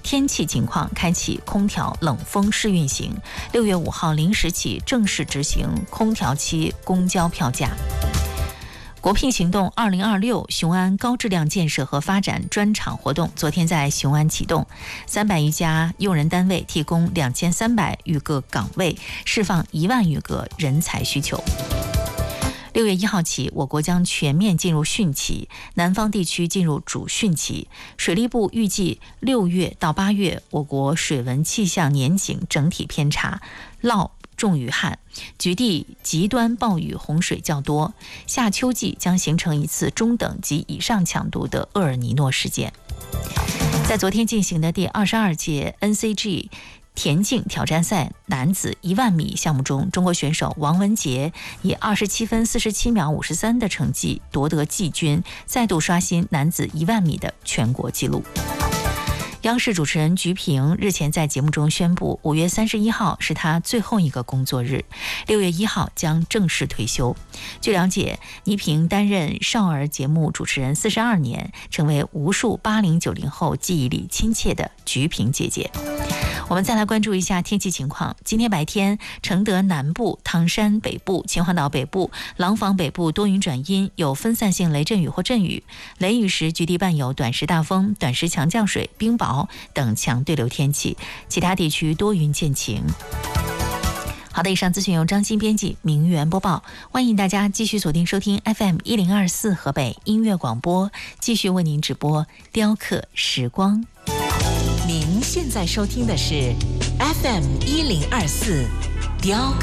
天气情况开启空调冷风试运行，6月5号0时起正式执行空调期公交票价。国聘行动2026雄安高质量建设和发展专场活动昨天在雄安启动，300余家用人单位提供2300余个岗位，释放1万余个人才需求。6月1号起，我国将全面进入汛期，南方地区进入主汛期。水利部预计6月到8月，我国水文气象年景整体偏差，涝重于旱，局地极端暴雨洪水较多，夏秋季将形成一次中等及以上强度的厄尔尼诺事件。在昨天进行的第22届 NCG 田径挑战赛男子1万米项目中，中国选手王文杰以27分47秒53的成绩夺得季军，再度刷新男子1万米的全国纪录。央视主持人鞠萍日前在节目中宣布，5月31号是他最后一个工作日，6月1号将正式退休。据了解，倪萍担任少儿节目主持人42年，成为无数80、90后记忆里亲切的鞠萍姐姐。我们再来关注一下天气情况。今天白天，承德南部、唐山北部、秦皇岛北部、廊坊北部多云转阴，有分散性雷阵雨或阵雨，雷雨时局地伴有短时大风、短时强降水、冰雹等强对流天气，其他地区多云见晴。好的，以上资讯由张欣编辑，明媛播报。欢迎大家继续锁定收听 FM1024 河北音乐广播，继续为您直播雕刻时光。 您现在收听的是 FM1024 雕